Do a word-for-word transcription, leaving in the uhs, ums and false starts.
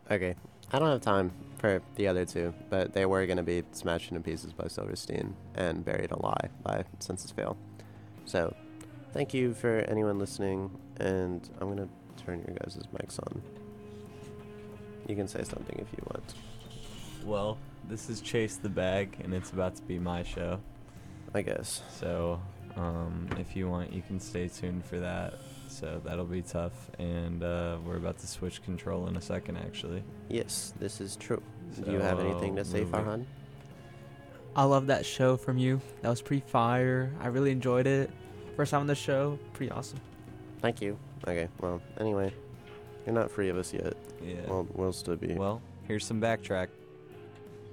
Okay. I don't have time for the other two, but they were going to be Smashed into Pieces by Silverstein and Buried Alive by Census Fail. So, thank you for anyone listening, and I'm going to turn your guys' mics on. You can say something if you want. Well, this is Chase the Bag, and it's about to be my show. I guess. So, um, if you want, you can stay tuned for that. So that'll be tough, and uh, we're about to switch control in a second, actually. Yes, this is true. So, Do you have anything to say, moving- Farhan? I love that show from you. That was pretty fire. I really enjoyed it. First time on the show, pretty awesome. Thank you. Okay, well, anyway, you're not free of us yet. Yeah. Well, we'll still be. Well, here's some backtrack.